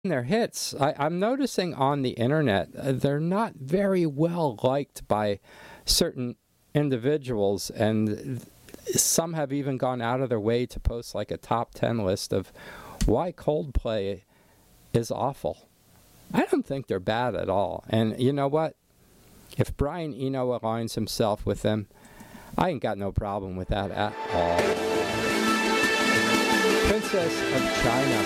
their hits, I'm noticing on the internet, they're not very well liked by certain individuals, and some have even gone out of their way to post like a top 10 list of why Coldplay is awful. I don't think they're bad at all. And you know what? If Brian Eno aligns himself with them, I ain't got no problem with that at all. Princess of China.